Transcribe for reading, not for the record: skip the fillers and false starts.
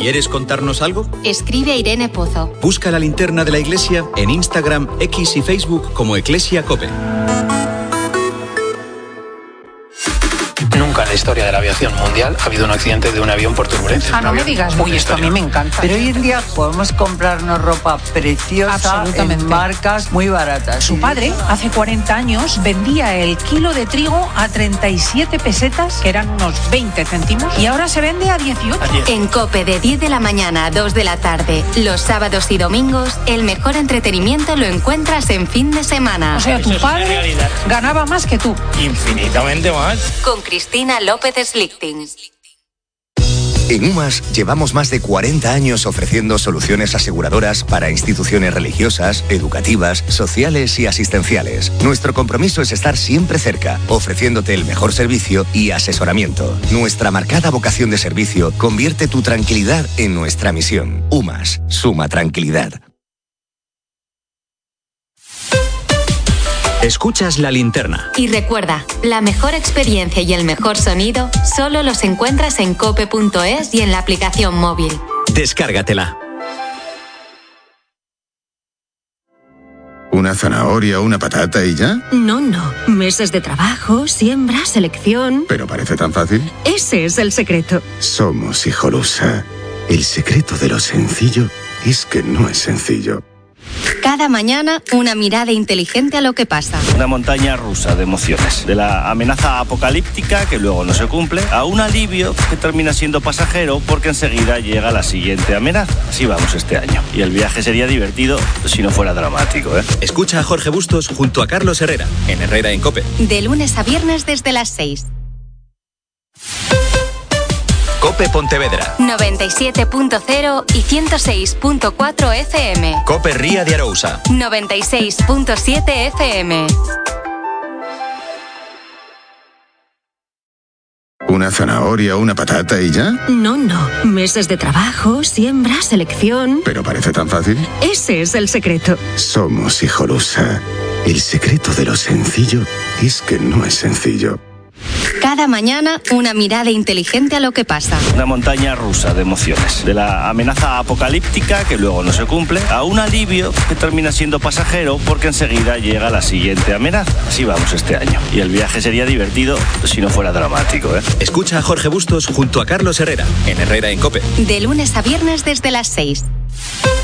¿Quieres contarnos algo? Escribe a Irene Pozo. Busca la linterna de la Iglesia en Instagram, X y Facebook como Eclesia Cope. Nunca en la historia de la aviación mundial ha habido un accidente de un avión por turbulencia. No me digas, uy, esto a mí me encanta. Pero hoy en día podemos comprarnos ropa preciosa en marcas muy baratas. Su padre, hace 40 años, vendía el kilo de trigo a 37 pesetas, que eran unos 20 céntimos, y ahora se vende a 18. En COPE, de 10 de la mañana a 2 de la tarde, los sábados y domingos, el mejor entretenimiento lo encuentras en fin de semana. O sea, tu padre ganaba más que tú. Infinitamente más. Con Cristina López Slichting. En UMAS llevamos más de 40 años ofreciendo soluciones aseguradoras para instituciones religiosas, educativas, sociales y asistenciales. Nuestro compromiso es estar siempre cerca, ofreciéndote el mejor servicio y asesoramiento. Nuestra marcada vocación de servicio convierte tu tranquilidad en nuestra misión. UMAS, suma tranquilidad. Escuchas La Linterna. Y recuerda, la mejor experiencia y el mejor sonido solo los encuentras en cope.es y en la aplicación móvil. Descárgatela. ¿Una zanahoria, una patata y ya? No, meses de trabajo, siembra, selección... ¿Pero parece tan fácil? Ese es el secreto. Somos Hijolusa. El secreto de lo sencillo es que no es sencillo. Cada mañana, una mirada inteligente a lo que pasa. Una montaña rusa de emociones. De la amenaza apocalíptica, que luego no se cumple, a un alivio que termina siendo pasajero porque enseguida llega la siguiente amenaza. Así vamos este año. Y el viaje sería divertido si no fuera dramático, ¿eh? Escucha a Jorge Bustos junto a Carlos Herrera, en Herrera en COPE. De lunes a viernes desde las 6. COPE Pontevedra 97.0 y 106.4 FM. COPE Ría de Arousa 96.7 FM. ¿Una zanahoria, una patata y ya? No, meses de trabajo, siembra, selección... ¿Pero parece tan fácil? Ese es el secreto. Somos Hijolusa. El secreto de lo sencillo es que no es sencillo. Cada mañana, una mirada inteligente a lo que pasa. Una montaña rusa de emociones. De la amenaza apocalíptica, que luego no se cumple, a un alivio que termina siendo pasajero porque enseguida llega la siguiente amenaza. Así vamos este año. Y el viaje sería divertido si no fuera dramático, ¿eh? Escucha a Jorge Bustos junto a Carlos Herrera, en Herrera en COPE. De lunes a viernes desde las 6.